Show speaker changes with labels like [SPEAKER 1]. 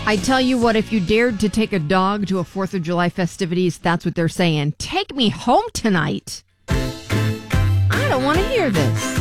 [SPEAKER 1] I tell you what, if you dared to take a dog to a 4th of July festivities, that's what they're saying. Take me home tonight. I don't want to hear this.